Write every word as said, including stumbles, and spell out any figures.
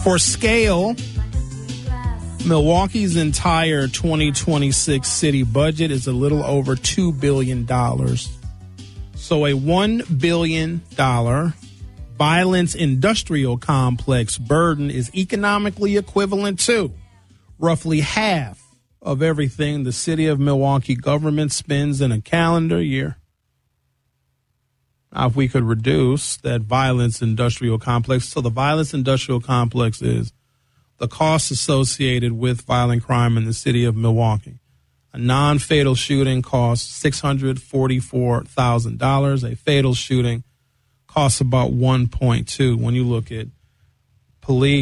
For scale, Milwaukee's entire twenty twenty-six city budget is a little over two billion dollars. So a one billion dollars violence industrial complex burden is economically equivalent to roughly half of everything the city of Milwaukee government spends in a calendar year. Now, if we could reduce that violence industrial complex, so the violence industrial complex is the costs associated with violent crime in the city of Milwaukee. A non-fatal shooting costs six hundred forty-four thousand dollars. A fatal shooting costs about one point two. When you look at police